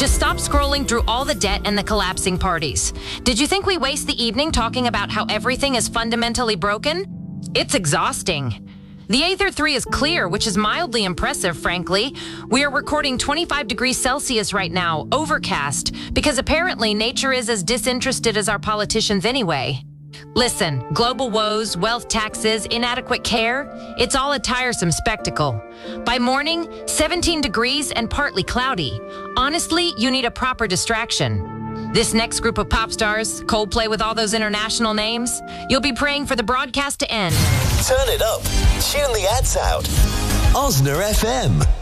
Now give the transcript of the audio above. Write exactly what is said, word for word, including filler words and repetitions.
Just stop scrolling through all the debt and the collapsing parties. Did you think we waste the evening talking about how everything is fundamentally broken? It's exhausting. The Aether three is clear, which is mildly impressive, frankly. We are recording twenty-five degrees Celsius right now, overcast, because apparently nature is as disinterested as our politicians anyway. Listen, global woes, wealth taxes, inadequate care, it's all a tiresome spectacle. By morning, seventeen degrees and partly cloudy. Honestly, you need a proper distraction. This next group of pop stars, Coldplay with all those international names, you'll be praying for the broadcast to end. Turn it up. Tune the ads out. Osner F M.